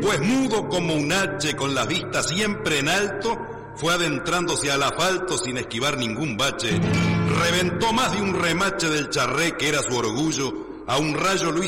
pues mudo como un hache, con las vistas siempre en alto, fue adentrándose al asfalto sin esquivar ningún bache. Reventó más de un remache del charré que era su orgullo, a un rayo lo